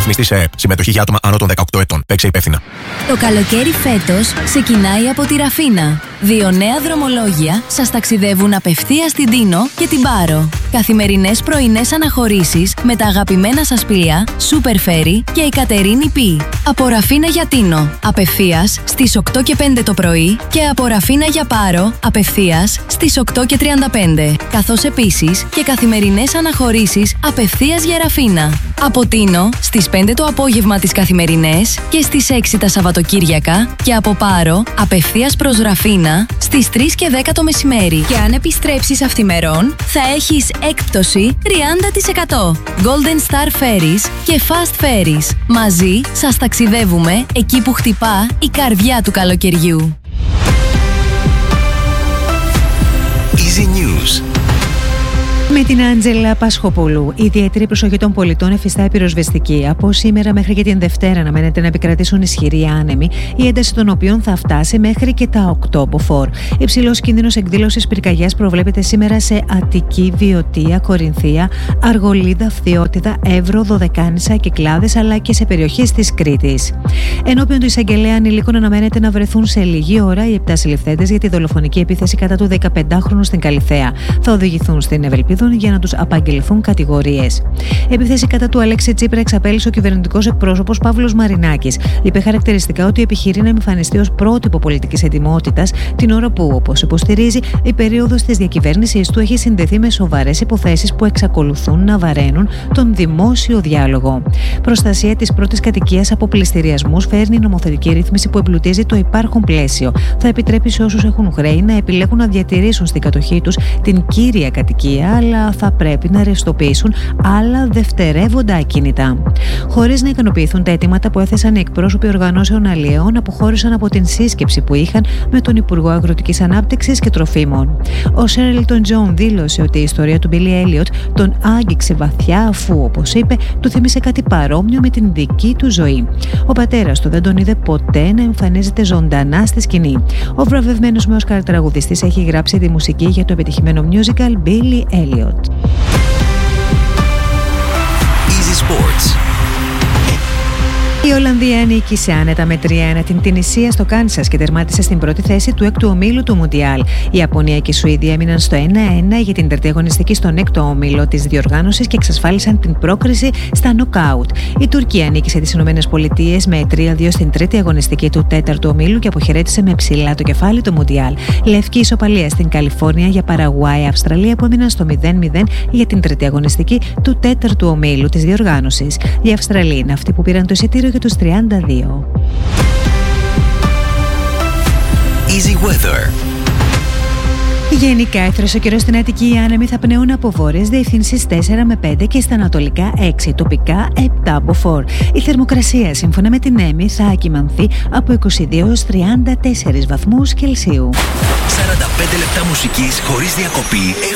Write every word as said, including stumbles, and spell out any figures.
Ρυθμιστή σε ΕΕΠ. Συμμετοχή για άτομα άνω των δεκαοκτώ ετών. Παίξε υπεύθυνα. Το καλοκαίρι φέτος ξεκινάει από τη Ραφίνα. Δύο νέα δρομολόγια σας ταξιδεύουν απευθείας στην Τίνο και την Πάρο. Καθημερινές πρωινές αναχωρήσεις με τα αγαπημένα σας πλοία Super Ferry και η Κατερίνη Πι. Από Ραφίνα για Τίνο, απευθείας στις οκτώ και πέντε το πρωί και από Ραφίνα για Πάρο, απευθείας στις οκτώ και τριάντα πέντε. Καθώς επίσης και καθημερινές αναχωρήσεις απευθείας για Ραφίνα. Από Τίνο στις πέντε το απόγευμα τις καθημερινές και στις έξι τα Σαββατοκύριακα και από Πάρο απευθείας προς Ραφίνα στις τρεις και δέκα το μεσημέρι. Και αν επιστρέψεις αυθημερών θα έχεις έκπτωση τριάντα τοις εκατό. Golden Star Ferries και Fast Ferries. Μαζί σας ταξιδεύουμε εκεί που χτυπά η καρδιά του καλοκαιριού. Easy News. Με την Άντζελα Πασχοπούλου, η ιδιαίτερη προσοχή των πολιτών εφιστά πυροσβεστική. Από σήμερα μέχρι και την Δευτέρα αναμένεται να επικρατήσουν ισχυροί άνεμοι, η ένταση των οποίων θα φτάσει μέχρι και τα οκτώ μποφόρ. Υψηλός κίνδυνος εκδήλωσης πυρκαγιάς προβλέπεται σήμερα σε Αττική, Βιωτία, Κορινθία, Αργολίδα, Φθιώτιδα, Εύρο, Δωδεκάνησα, Κυκλάδες αλλά και σε περιοχές της Κρήτης. Ενώπιον του εισαγγελέα ανηλίκων αναμένεται να βρεθούν σε λίγη ώρα οι επτά συλληφθέντες για τη δολοφονική επίθεση κατά του δεκαπεντάχρονου στην Καλιθέα. Θα οδηγηθούν στην Ευελπίδα για να τους απαγγελθούν κατηγορίες. Επίθεση κατά του Αλέξη Τσίπρα εξαπέλυσε ο κυβερνητικός εκπρόσωπος Παύλος Μαρινάκης. Είπε χαρακτηριστικά ότι επιχειρεί να εμφανιστεί ως πρότυπο πολιτικής ετοιμότητας την ώρα που, όπως υποστηρίζει, η περίοδος της διακυβέρνησής του έχει συνδεθεί με σοβαρές υποθέσεις που εξακολουθούν να βαραίνουν τον δημόσιο διάλογο. Προστασία της πρώτης κατοικίας από πληστηριασμούς φέρνει νομοθετική ρύθμιση που εμπλουτίζει το υπάρχον πλαίσιο. Θα επιτρέπει σε όσους έχουν χρέη να επιλέγουν να διατηρήσουν στην κατοχή τους την κύρια κατοικία, αλλά θα πρέπει να ρευστοποιήσουν άλλα δευτερεύοντα ακίνητα. Χωρίς να ικανοποιηθούν τα αιτήματα που έθεσαν οι εκπρόσωποι οργανώσεων αλλιέων, αποχώρησαν από την σύσκεψη που είχαν με τον Υπουργό Αγροτικής Ανάπτυξης και Τροφίμων. Ο Σέρλτον Τζον δήλωσε ότι η ιστορία του Μπίλι Έλιοτ τον άγγιξε βαθιά, αφού, όπως είπε, του θύμισε κάτι παρόμοιο με την δική του ζωή. Ο πατέρας του δεν τον είδε ποτέ να εμφανίζεται ζωντανά στη σκηνή. Ο βραβευμένος με Όσκαρ τραγουδιστής έχει γράψει τη μουσική για το επιτυχημένο musical Billy Elliot. Easy Sports. Η Ολλανδία νίκησε άνετα με τρία ένα την Τινησία στο Κάνσας και τερμάτισε στην πρώτη θέση του έκτου ομίλου του Μουντιάλ. Η Ιαπωνία και η Σουηδία έμειναν στο ένα ένα για την τρίτη αγωνιστική στον έκτο όμιλο της διοργάνωσης και εξασφάλισαν την πρόκριση στα νοκάουτ. Η Τουρκία νίκησε τις Ηνωμένες Πολιτείες με τρία δύο στην τρίτη αγωνιστική του τέταρτου ομίλου και αποχαιρέτησε με ψηλά το κεφάλι το Μουντιάλ. Λευκή ισοπαλία στην Καλιφόρνια για Παραγουάη, Αυστραλία που έμειναν στο μηδέν μηδέν για την τρίτη αγωνιστική του τέταρτου ομίλου της διοργάνωσης. Οι Αυστραλοί είναι αυτοί που πήραν το εισιτήριο για τους τριάντα δύο. Easy Weather. Γενικά, εύθρος ο καιρός στην Αττική, οι άνεμοι θα πνέουν από βόρειες διευθύνσεις τέσσερα με πέντε και στα ανατολικά έξι, τοπικά επτά μποφόρ. Η θερμοκρασία, σύμφωνα με την ΕΜΗ, θα ακυμανθεί από είκοσι δύο έως τριάντα τέσσερις βαθμούς Κελσίου. σαράντα πέντε λεπτά μουσικής χωρίς διακοπή.